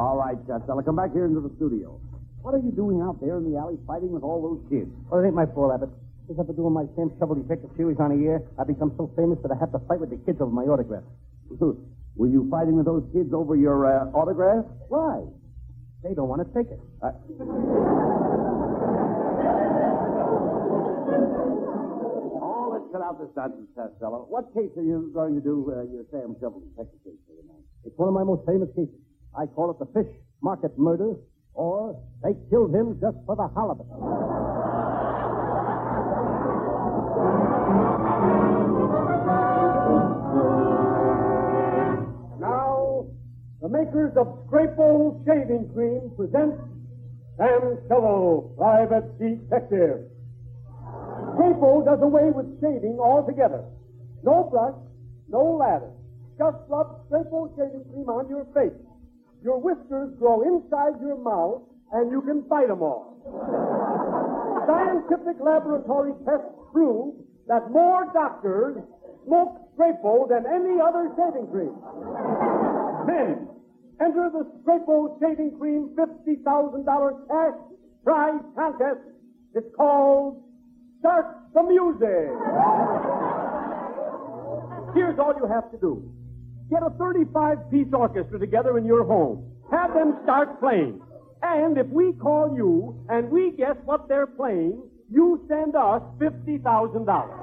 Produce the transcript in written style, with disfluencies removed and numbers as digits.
All right, Costello, come back here into the studio. What are you doing out there in the alley fighting with all those kids? Well, it ain't my fault, Abbott. Since I've been doing my Sam Shovel Detective series on a year, I've become so famous that I have to fight with the kids over my autograph. Were you fighting with those kids over your autograph? Why? They don't want to take it. Oh, let's cut out this nonsense, Costello. What case are you going to do your Sam Shovel Detective case for tonight? It's one of my most famous cases. I call it the Fish Market Murder, or they killed him just for the halibut. Now, the makers of Scrapo Shaving Cream present Sam Shovel, Private Detective. Scrapo does away with shaving altogether. No brush, no lather. Just rub Scrapo Shaving Cream on your face. Your whiskers grow inside your mouth, and you can bite them off. Scientific laboratory tests prove that more doctors smoke Scrapo than any other shaving cream. Men, enter the Scrapo Shaving Cream $50,000 cash prize contest. It's called Start the Music. Here's all you have to do. Get a 35-piece orchestra together in your home. Have them start playing. And if we call you and we guess what they're playing, you send us $50,000.